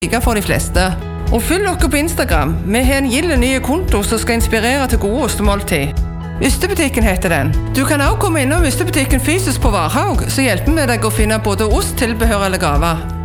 like for de fleste. Og følg dere på Instagram. Vi har en gilde ny konto som skal inspirere til gode ostemåltid. Ystebutikken heter den. Du kan også komme innom Ystebutikken fysisk på Varhaug, så hjelper vi deg å finne både ost, tilbehør eller gaver.